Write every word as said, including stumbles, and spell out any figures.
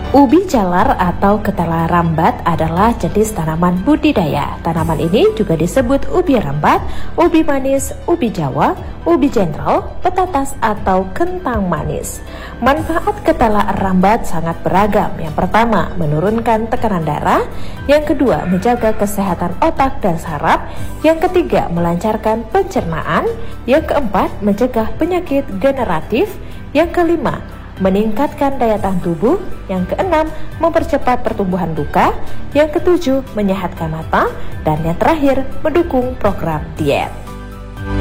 Ubi jalar atau ketela rambat adalah jenis tanaman budidaya. Tanaman ini juga disebut ubi rambat, ubi manis, ubi jawa, ubi jenderal, petatas atau kentang manis. Manfaat ketela rambat sangat beragam. Yang pertama, menurunkan tekanan darah. Yang kedua, menjaga kesehatan otak dan saraf. Yang ketiga, melancarkan pencernaan. Yang keempat, mencegah penyakit generatif. Yang kelima, meningkatkan daya tahan tubuh. Yang keenam, mempercepat pertumbuhan luka. Yang ketujuh, menyehatkan mata. Dan yang terakhir, mendukung program diet.